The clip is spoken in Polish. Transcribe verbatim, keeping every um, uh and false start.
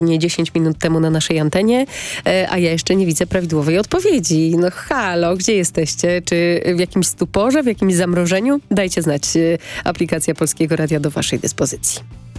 nie dziesięć minut temu na naszej antenie, a ja jeszcze nie widzę prawidłowej odpowiedzi. No halo, gdzie jesteście? Czy w jakimś stuporze, w jakimś zamrożeniu? Dajcie znać. Aplikacja Polskiego Radia do waszej dyspozycji.